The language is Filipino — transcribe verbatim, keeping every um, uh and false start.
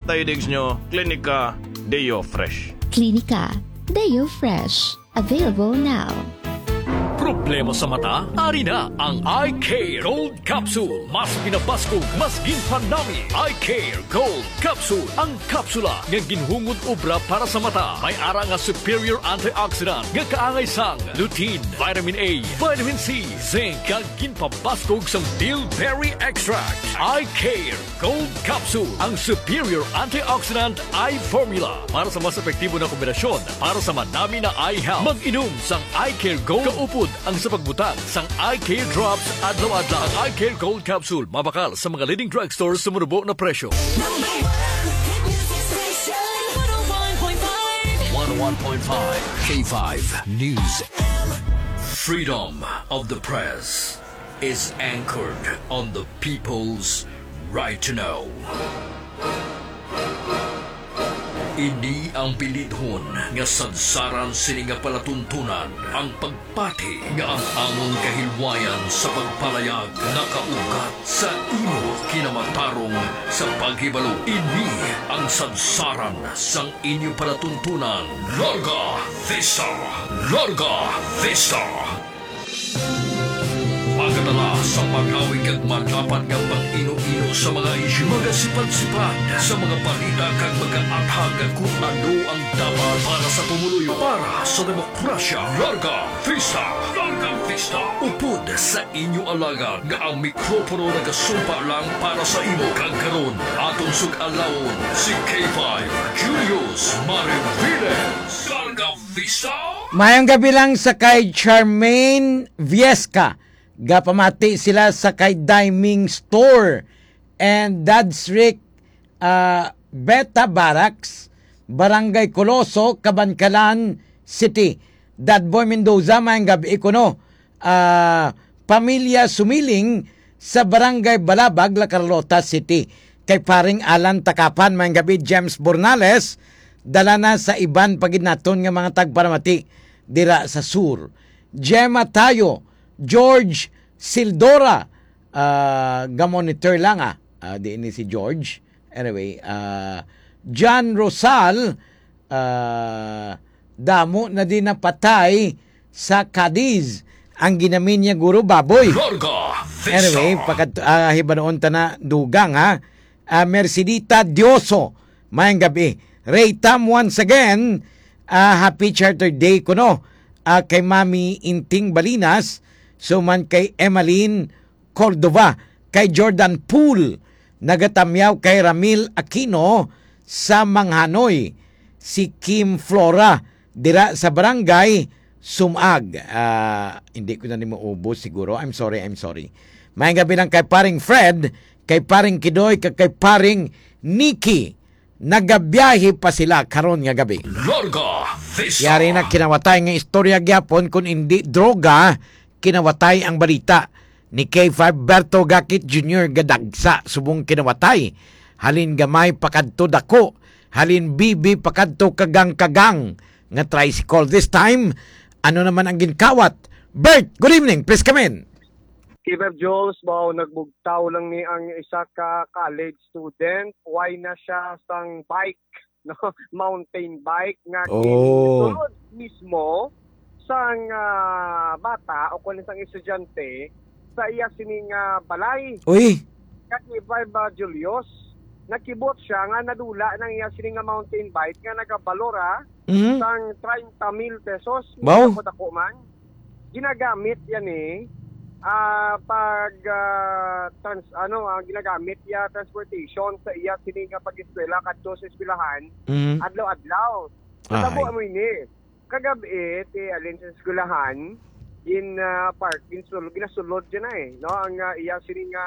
tayo digs nyo, Klinika Deo Fresh. Klinika Deo Fresh. Available now. Problema sa mata? Ari na ang Eye Care Gold Capsule. Mas pinapaskog, mas ginpanami. Eye Care Gold Capsule. Ang kapsula ng ginhungod obra para sa mata. May ara nga superior antioxidant nga kaangay sang lutein, vitamin A, vitamin C, zinc, kag ginpapaskog sang bilberry extract. Eye Care Gold Capsule. Ang superior antioxidant eye formula para sa mas epektibo na kombinasyon para sa madami na eye health. Mag-inom sang Eye Care Gold kaupod ang sa pagbutang sang Eye Care Drops adlaw-adlaw. Ang Eye Care Gold Capsule mabakal sa mga leading drugstores sa murubo na presyo. one oh one point five K five News. Freedom of the press is anchored on the people's right to know. Ini ang pilidhon nga sadsaran sini nga palatuntunan ang pagpati nga ang among kahilwayan sa pagpalayag nakaugat sa imo kinamatarong sa paghibalo. Ini ang sadsaran sang inyo palatuntunan. Larga Vista! Larga Vista! Pagkatala sa pag-awig at matapat ng pag-ino-ino sa mga isyu, mga sipad-sipad sa mga balita kag mag-aathag kung ano ang dapat para sa pumuluyo, para sa demokrasya. Larga Vista! Larga Vista! Upod sa inyo alaga nga ang mikropono nagasumpa lang para sa imo kag karon atong sug-alawon si K five Julius Mariviles. Larga Vista! Mayang gabi lang sa kay Charmaine Viesca. Gapamati sila sa kay Diming Store and Dad's Rick uh, Beta Barracks, Barangay Coloso, Cabancalan City. Dad Boy Mendoza, mayang gabi ikono. Uh, Pamilya Sumiling sa Barangay Balabag, La Carlota City. Kay paring Alan Takapan, mayang gabi James Bornales, dala na sa iban paginaton nga mga tagparamati dira sa sur. Gemma Tayo, George Sildora, uh, gamonitor lang ah, uh, di ini si George. Anyway, uh, John Rosal, uh, damo na din napatay sa Cadiz. Ang ginamin niya guro baboy. Anyway, pagkat uh, hibanoon ta na dugang ha. Uh, Mercedita Dioso, mayang gabi. Ray Tam once again, uh, happy Charter Day ko no. Uh, kay Mami Inting Balinas, so man kay Emmeline Cordova, kay Jordan Pool, nagatamyaw kay Ramil Aquino sa Manghanoy, si Kim Flora dira sa barangay Sumag. Uh, hindi ko na nimo ubos siguro. I'm sorry, I'm sorry. Mayang gabi lang kay paring Fred, kay paring Kidoy, kay, kay paring Nikki. Nagabiyahe pa sila karon nga gabi. Larga Vista! Yari na kinawatay nga istorya gyapon kung hindi droga, kinawatay ang balita ni K five Berto Gakit Junior gadagsa subong kinawatay. Halin gamay pakadto dako, halin bibi pakadto kagang-kagang nga tricycle. This time, ano naman ang ginkawat? Bert, good evening, please come in. Kiber Jules, bao nagbugtaw lang ni ang isa ka college student. Why na siya sang bike, no? Mountain bike nga oh. Sulod mismo sang uh, bata o kung isang estudyante sa iya sining uh, balay. Uy. Kakibay ba Julius? Nakibot siya nga nadula ng iya sining mountain bike nga nagabalora mm-hmm. sang thirty mil pesos. Wow. Ako man. Ginagamit yan eh. Uh, pag uh, trans, ano ang uh, ginagamit ya transportation sa iya sining nga pag-eskwela kadto sa eskwelahan mm-hmm. adlaw-adlaw. Katabo mo ini. Kagabi ti alin sa eskwelahan in uh, park in sulod ginasulod dyan na eh no ang uh, iya sining nga